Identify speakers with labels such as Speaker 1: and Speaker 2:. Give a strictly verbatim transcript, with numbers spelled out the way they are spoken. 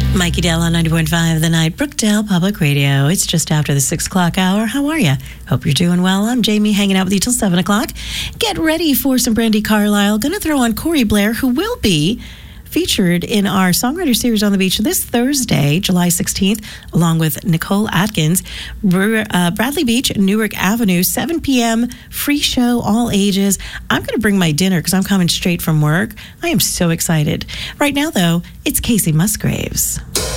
Speaker 1: Mikey Dell on ninety point five The Night, Brookdale Public Radio. It's just after the six o'clock hour. How are you? Hope you're doing well. I'm Jamie, hanging out with you till seven o'clock. Get ready for some Brandi Carlile. Going to throw on Corey Blair, who will be featured in our Songwriter Series on the Beach this Thursday, July sixteenth, along with Nicole Atkins. Uh, Bradley Beach, Newark Avenue, seven p.m., free show, all ages. I'm going to bring my dinner because I'm coming straight from work. I am so excited. Right now, though, it's Casey Musgraves.